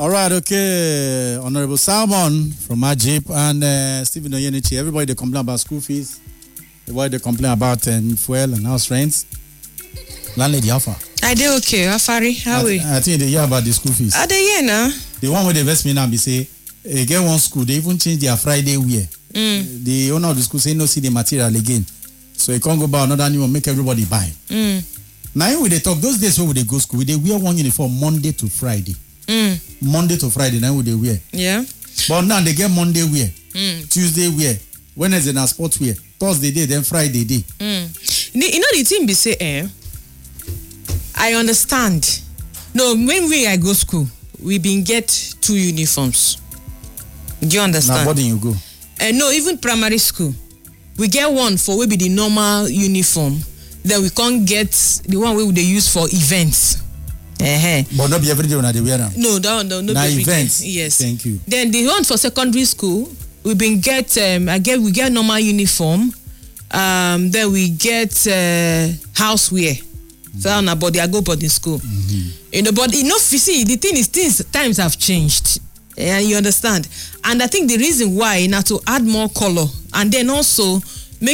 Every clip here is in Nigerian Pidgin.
All right, okay. Honorable Salmon from Ajip and Stephen Oyenichi. Everybody they complain about school fees. Everybody they complain about fuel and house rents. Landlady, Alpha. I did okay. Afari, how we? I think they hear about the school fees. Are they here now? The one where they invest me now be say, get one school, they even change their Friday wear. The owner of the school say no see the material again. So you can't go buy another new one, make everybody buy. Now when they talk, those days when they go school, they wear one uniform Monday to Friday. Monday to Friday, now when they wear. Yeah. But now they get Monday wear, Tuesday wear, Wednesday na sport wear, Thursday day, then Friday day. You know the thing be say, I understand. No, when I go school, we been get 2 uniforms. Do you understand? Now boarding you go. No, even primary school. We get one for we be the normal uniform. Then we can't get the one we they use for events. But not be every day when they wear them. No, no now events. Yes. Thank you. Then the one for secondary school, we been get we get normal uniform. Then we get housewear. So on a body I go boarding school. You know, but you know, you see, the thing is times have changed. And you understand? And I think the reason why now to add more color and then also make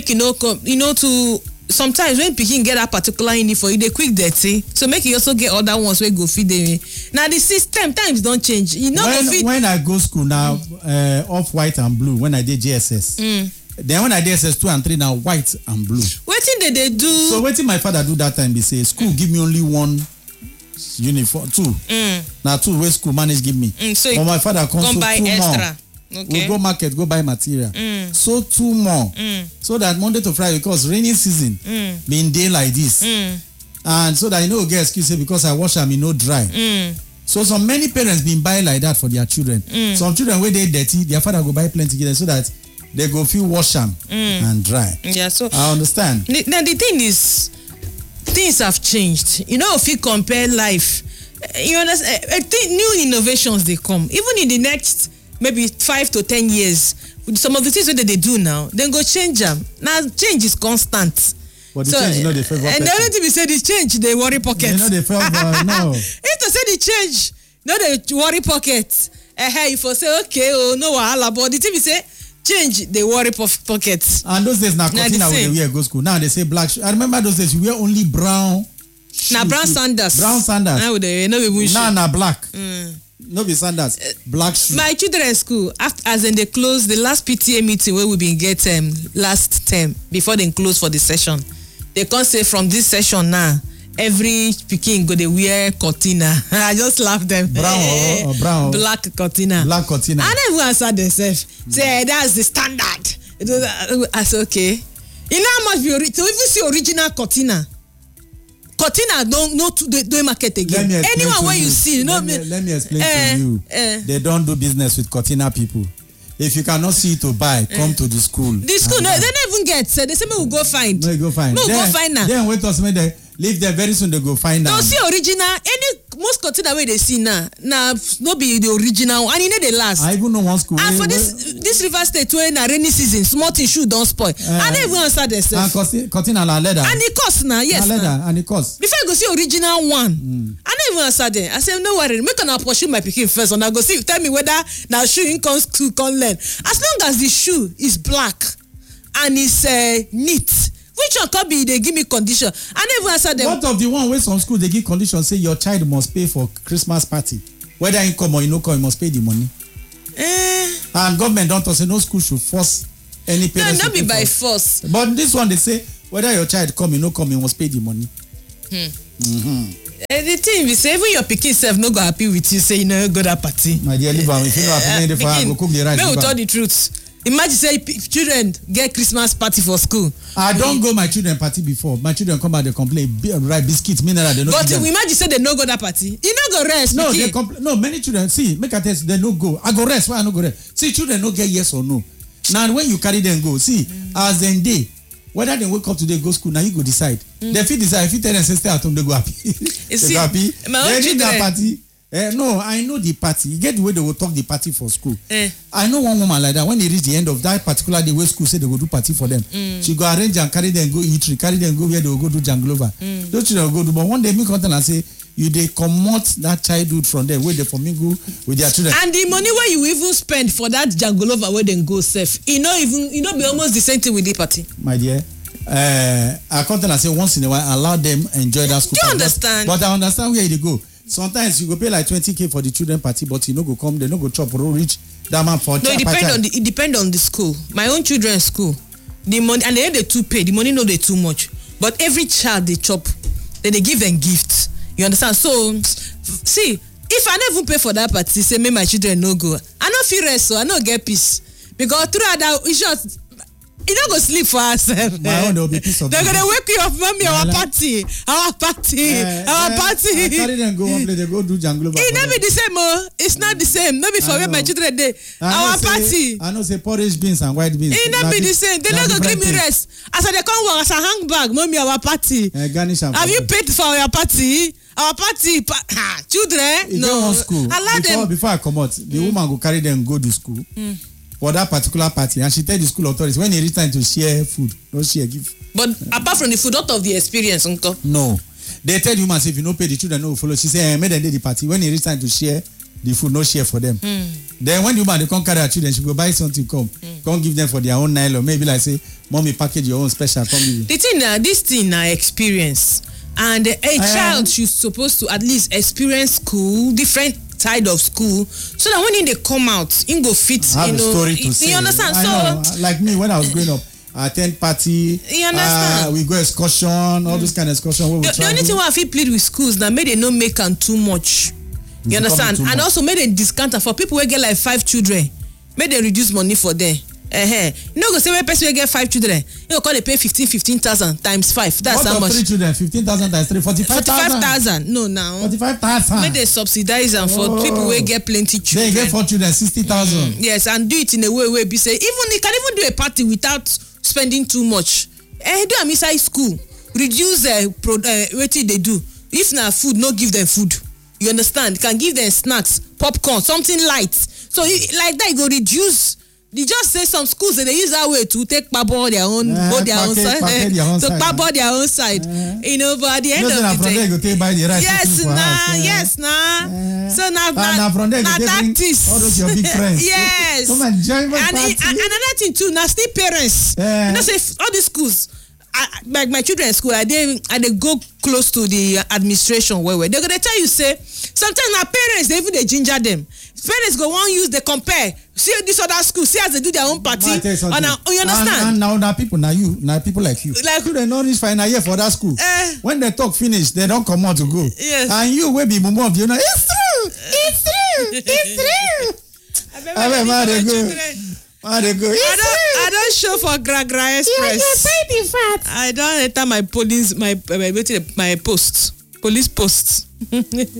to sometimes when people get a particular uniform, they quick dirty. So make you also get other ones where go feed them. Now the system times don't change. You know, when I go school now, off white and blue. When I did JSS, then when I did SS2 and 3 now white and blue. What did they do? So what did my father do that time? They say school give me only one uniform, 2. Now 2 where school manage give me. So but my father comes so buy 2 extra. more. Okay. We go market, go buy material. So 2 more. So that Monday to Friday, because rainy season being day like this. And so that you know get excuse because I wash them, no dry. So some many parents been buy like that for their children. Some children where they dirty, their father go buy plenty together so that they go feel wash them and dry. Yeah, so I understand. Now the thing is, things have changed. You know, if you compare life, you understand. I think new innovations they come. Even in the next maybe 5 to 10 years, some of the things that they do now, then go change them. Now change is constant. But the change, you know, they favor. And the only thing we say the change, they worry pockets. You know, they favor. No. If to say the change, no, they worry pockets. If you say okay, oh no, wahala, but the thing we say. Change they worry pockets. And those days now Cortina when they wear go school. Now they say black shoe. I remember those days you wear only brown. Now brown sandals. Brown sandals. Now they no be now black. No be sandals. Black shoe. My children school after as in they close the last PTA meeting where we been get last term before they close for the session. They can't say from this session now. Every pikin go they wear cortina. I just laugh them. Brown or brown? Black cortina. Black cortina. And everyone answer themselves. Say that's the standard. I say okay. You know how much so if you see original cortina don't market again. Anyone where you see, let me explain to you. They don't do business with cortina people. If you cannot see to buy, come to the school. The school, no, they don't even get. They say, we'll go find. No, go find. No, go find now. Then wait us, they leave there very soon. They go find now. Don't see original. Most cortina way they see now no be the original, and you know they last. I even know one school. And for this River State where in a rainy season, small issue don't spoil. And everyone answer themselves. And cortina la leather. And it cost now, yes. Leather and it cost. Before I go see original one, and everyone answer them. I say no worry, make an pursue my picking first, and I go see. Tell me whether now shoe in comes to come learn. As long as the shoe is black and it's neat. Which one can be they give me condition? I never answer them. What of the one where some school they give condition say your child must pay for Christmas party, whether you come or you no come, you must pay the money. And government don't say no school should force any parents. No, not be by force. But this one they say whether your child come, you no come, you must pay the money. The thing we say even your pikin self no go happy with you say you no go that party. My dear, leave am. If you know happy, I go cook the rice. May we tell the truth. Imagine say children get Christmas party for school. I don't go my children party before. My children come out they complain right biscuits mineral they no. But imagine say they no go that party. You no go rest. No, they complain. No, many children see make a test they no go. I go rest. Why I no go rest? See children no get yes or no. Now when you carry them go see as then day whether they wake up today go school now you go decide. They fit decide if you tell them say stay at home they go happy. You see, go happy. My own children. Party. No, I know the party. You get the way they will talk the party for school. I know one woman like that. When they reach the end of that particular day, where school say they will do party for them, she go arrange and carry them go eatery, carry them go where they will go do janglova. Those children will go do. But one day me contact and say, you they comot that childhood from them where they for me go with their children. And the money where you even spend for that janglova where they go safe, be almost the same thing with the party. My dear. I contact and say once in a while allow them enjoy that school. Do you understand? But I understand where they go. Sometimes you go pay like 20k for the children party, but you no go come, they no go chop or reach that man for. No, it depend on the school. My own children's school, the money and they too pay. The money no they too much, but every child they chop, then they give them gifts. You understand? So, see, if I never pay for that party, say me my children no go. I no feel rest, so I no get peace because throughout that it's just. You don't go sleep for ourselves. My own will be peace of They're gonna wake you up, mommy. Our party. I carry them go one place. They go do janglova. It not be the same, oh. It's not the same. Not be for where my children dey. Our party. I know say porridge beans and white beans. It not be the same. They not go give me rest. As they come work as a handbag, mommy. Our party. Have you paid for our party? Our party, children. No. School. Allow them. Before I come out, the woman go carry them go to school. For that particular party, and she tell the school authorities when it reach time to share food, no share gift. But apart from the food, out of the experience, uncle. No, they tell the woman say if you no pay, the children no follow. She say, "Make them do the party. When it reach time to share the food, no share for them." Then when the woman they come carry her children, she go buy something, come give them for their own nylon. Maybe like say, "Mommy, package your own special." Come give you. The thing, this thing, experience, and a child should supposed to at least experience school, different side of school, so that when they come out, in go fit. Have a story to say. You understand? So, like me, when I was growing up, I attend party. You understand? We go excursion, all those kind of excursion. The only thing I feel plead with schools now, make they no make them too much. You understand? And also make them discount for people who get like 5 children. Make them reduce money for them. You no go say when person get 5 children, you call they pay 15,000 times 5. That's what how much. 3 children, 15,000 times 3, 45,000. No, now 45,000. Make they subsidize them for people who get plenty children. They get 4 children, 60,000. Yes, and do it in a way be say even you can even do a party without spending too much. Do am inside school. Reduce what they do. If na food, no give them food. You understand? You can give them snacks, popcorn, something light. So like that, you go reduce. They just say some schools they use that way to take pabo their own, their own side, to pabo their own side. But at the end of the day, go take buy the rice. Yes, So now tactics. All those your big friends. Yes. Come and join my party. And another thing too, now still parents. You know, say all these schools. Like my children's school, I they go close to the administration where they're gonna tell you say sometimes our parents they even they ginger them. Parents go one use they compare. See this other school, see as they do their own party. You understand? And now people people like you. Like who they know this final year for that school. When they talk finish, they don't come out to go. Yes. And you will be mumu of you know it's true. I don't show for Gragra Express. I don't enter my police post.